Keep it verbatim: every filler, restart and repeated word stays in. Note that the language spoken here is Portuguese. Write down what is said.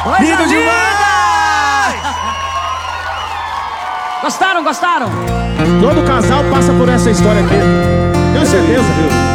Lindo demais! Gostaram, gostaram? Todo casal passa por essa história aqui. Tenho certeza, viu?